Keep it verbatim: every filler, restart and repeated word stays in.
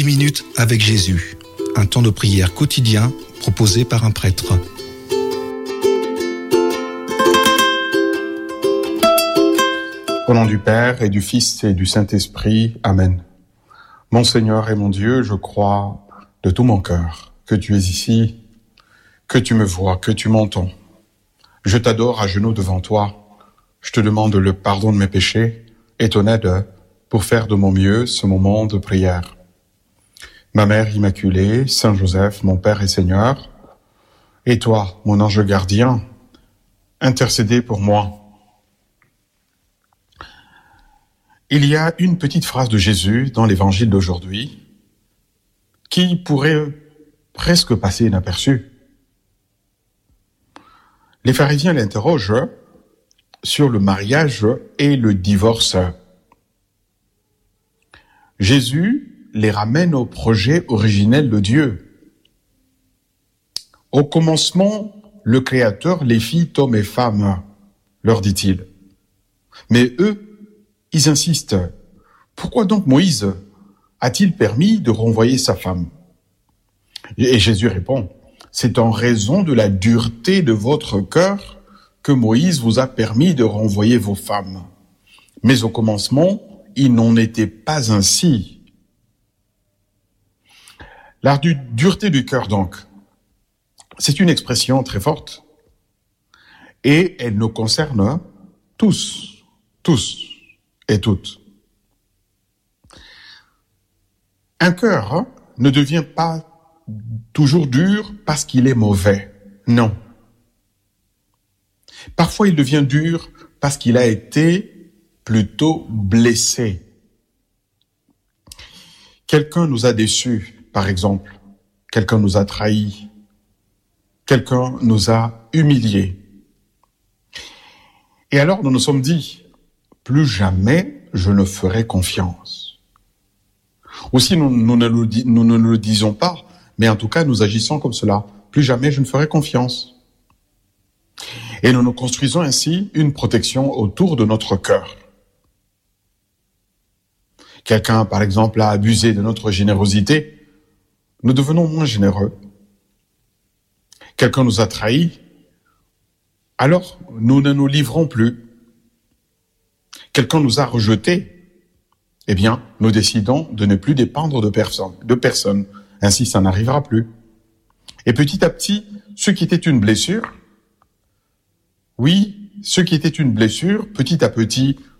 minutes avec Jésus, un temps de prière quotidien proposé par un prêtre. Au nom du Père et du Fils et du Saint-Esprit, Amen. Mon Seigneur et mon Dieu, je crois de tout mon cœur que tu es ici, que tu me vois, que tu m'entends. Je t'adore à genoux devant toi. Je te demande le pardon de mes péchés et ton aide pour faire de mon mieux ce moment de prière. Ma Mère Immaculée, Saint Joseph, mon Père et Seigneur, et toi, mon ange gardien, intercédez pour moi. Il y a une petite phrase de Jésus dans l'évangile d'aujourd'hui qui pourrait presque passer inaperçue. Les pharisiens l'interrogent sur le mariage et le divorce. Jésus les ramène au projet originel de Dieu. Au commencement, le Créateur les fit hommes et femmes, leur dit-il. Mais eux, ils insistent. Pourquoi donc Moïse a-t-il permis de renvoyer sa femme? Et Jésus répond, c'est en raison de la dureté de votre cœur que Moïse vous a permis de renvoyer vos femmes. Mais au commencement, il n'en était pas ainsi. La du- dureté du cœur, donc, c'est une expression très forte. Et elle nous concerne tous, tous. Et toutes. Un cœur hein, ne devient pas toujours dur parce qu'il est mauvais. Non. Parfois, il devient dur parce qu'il a été plutôt blessé. Quelqu'un nous a déçus, par exemple. Quelqu'un nous a trahis. Quelqu'un nous a humiliés. Et alors, nous nous sommes dit, plus jamais je ne ferai confiance. Aussi, nous, nous, ne le, nous ne le disons pas, mais en tout cas, nous agissons comme cela. Plus jamais je ne ferai confiance. Et nous nous construisons ainsi une protection autour de notre cœur. Quelqu'un, par exemple, a abusé de notre générosité, nous devenons moins généreux. Quelqu'un nous a trahis, alors nous ne nous livrons plus. Quelqu'un nous a rejetés, eh bien, nous décidons de ne plus dépendre de personne, de personne. Ainsi, ça n'arrivera plus. Et petit à petit, ce qui était une blessure, oui, ce qui était une blessure, petit à petit,